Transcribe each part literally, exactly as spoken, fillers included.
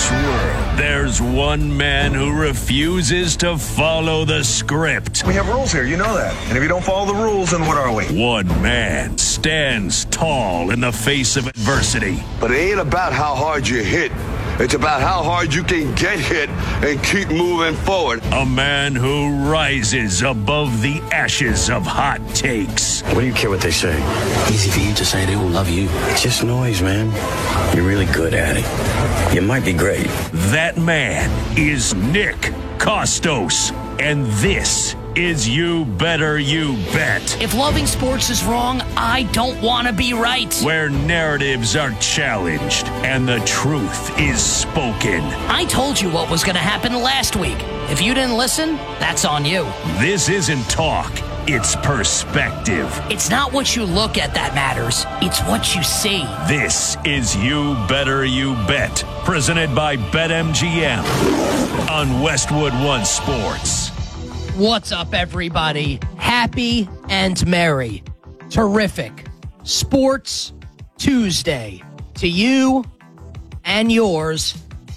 this world, there's one man who refuses to follow the script. We have rules here, you know that. And if you don't follow the rules, then what are we? One man stands tall in the face of adversity. But it ain't about how hard you hit. It's about how hard you can get hit and keep moving forward. A man who rises above the ashes of hot takes. What do you care what they say? Easy for you to say they will love you. It's just noise, man. You're really good at it. You might be great. That man is Nick Kostos. And this is You Better You Bet. If loving sports is wrong, I don't want to be right. Where narratives are challenged and the truth is spoken. I told you what was going to happen last week. If you didn't listen, that's on you. This isn't talk. It's perspective. It's not what you look at that matters. It's what you see. This is You Better You Bet, presented by BetMGM on Westwood One Sports. What's up, everybody? Happy and merry. Terrific Sports Tuesday to you and yours.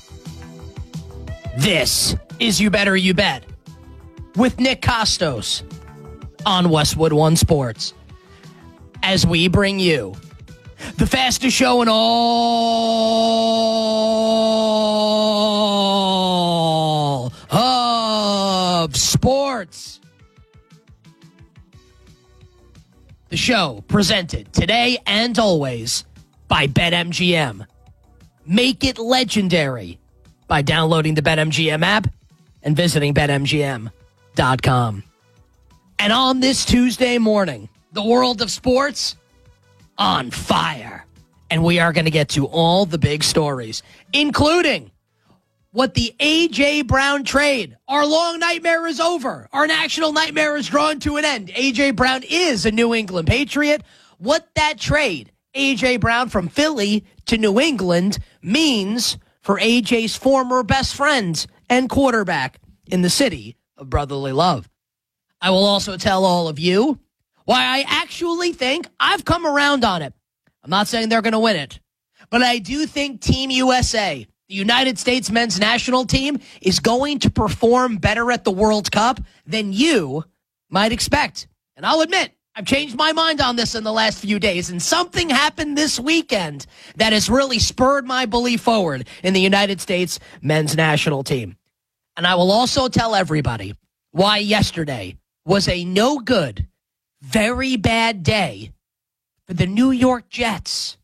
This is You Better You Bet with Nick Kostos on Westwood One Sports, as we bring you the fastest show in all of sports. The show presented today and always by BetMGM. Make it legendary by downloading the BetMGM app and visiting Bet M G M dot com. And on this Tuesday morning, the world of sports on fire. And we are going to get to all the big stories, including what the A J. Brown trade. Our long nightmare is over. Our national nightmare is drawn to an end. A J. Brown is a New England Patriot. What that trade, A J. Brown from Philly to New England, means for A J's former best friend and quarterback in the city of brotherly love. I will also tell all of you why I actually think I've come around on it. I'm not saying they're going to win it, but I do think Team U S A, the United States men's national team, is going to perform better at the World Cup than you might expect. And I'll admit, I've changed my mind on this in the last few days, and something happened this weekend that has really spurred my belief forward in the United States men's national team. And I will also tell everybody why yesterday was a no good, very bad day for the New York Jets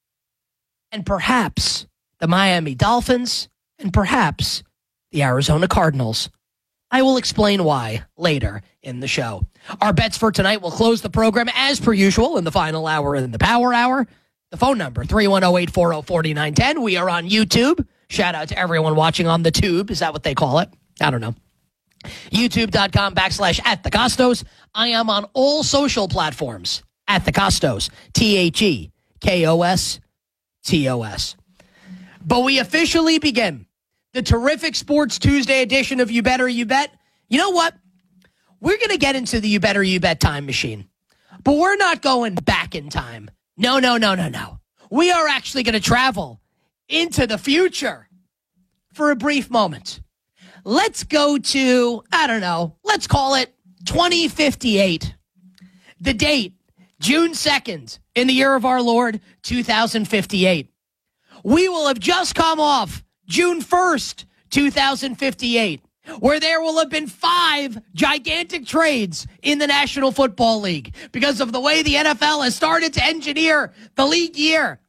and perhaps the Miami Dolphins and perhaps the Arizona Cardinals. I will explain why later in the show. Our bets for tonight will close the program as per usual in the final hour and the power hour. The phone number, three one zero, eight four zero, four nine one zero. We are on YouTube. Shout out to everyone watching on the tube. Is that what they call it? I don't know. YouTube.com backslash at the Kostos. I am on all social platforms at the Kostos. T H E K O S T O S. But we officially begin the terrific Sports Tuesday edition of You Better You Bet. You know what? We're going to get into the You Better You Bet time machine. But we're not going back in time. No, no, no, no, no. We are actually going to travel into the future for a brief moment. Let's go to, I don't know, let's call it twenty fifty-eight. The date, June second, in the year of our Lord, two thousand fifty-eight. We will have just come off June first, two thousand fifty-eight, where there will have been five gigantic trades in the National Football League because of the way the N F L has started to engineer the league year.